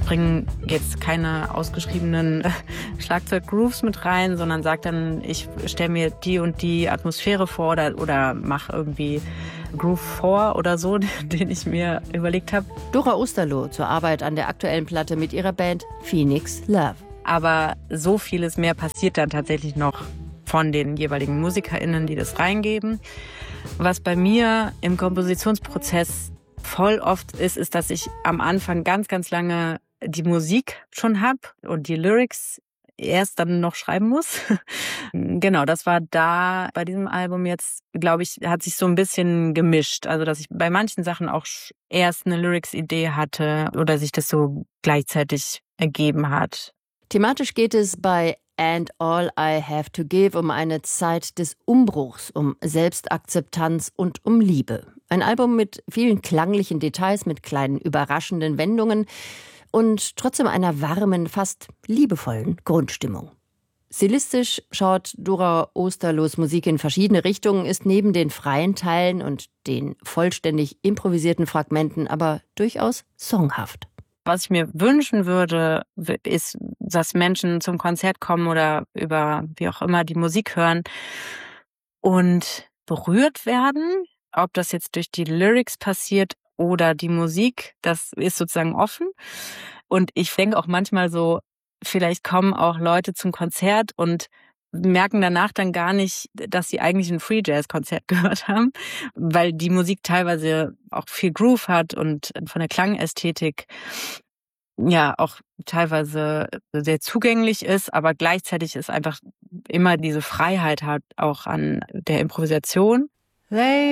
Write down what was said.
bringe jetzt keine ausgeschriebenen Schlagzeug-Grooves mit rein, sondern sage dann, ich stelle mir die und die Atmosphäre vor oder mache irgendwie Groove vor oder so, den ich mir überlegt habe. Dora Osterloh zur Arbeit an der aktuellen Platte mit ihrer Band Phoenix Love. Aber so vieles mehr passiert dann tatsächlich noch von den jeweiligen MusikerInnen, die das reingeben. Was bei mir im Kompositionsprozess voll oft ist, dass ich am Anfang ganz, ganz lange die Musik schon habe und die Lyrics erst dann noch schreiben muss. Genau, das war da bei diesem Album jetzt, glaube ich, hat sich so ein bisschen gemischt. Also, dass ich bei manchen Sachen auch erst eine Lyrics-Idee hatte oder sich das so gleichzeitig ergeben hat. Thematisch geht es bei And All I Have to Give um eine Zeit des Umbruchs, um Selbstakzeptanz und um Liebe. Ein Album mit vielen klanglichen Details, mit kleinen überraschenden Wendungen und trotzdem einer warmen, fast liebevollen Grundstimmung. Stilistisch schaut Dora Osterlohs Musik in verschiedene Richtungen, ist neben den freien Teilen und den vollständig improvisierten Fragmenten aber durchaus songhaft. Was ich mir wünschen würde, ist, dass Menschen zum Konzert kommen oder über wie auch immer die Musik hören und berührt werden. Ob das jetzt durch die Lyrics passiert oder die Musik, das ist sozusagen offen. Und ich denke auch manchmal so, vielleicht kommen auch Leute zum Konzert und merken danach dann gar nicht, dass sie eigentlich ein Free-Jazz-Konzert gehört haben, weil die Musik teilweise auch viel Groove hat und von der Klangästhetik ja auch teilweise sehr zugänglich ist, aber gleichzeitig ist einfach immer diese Freiheit hat auch an der Improvisation.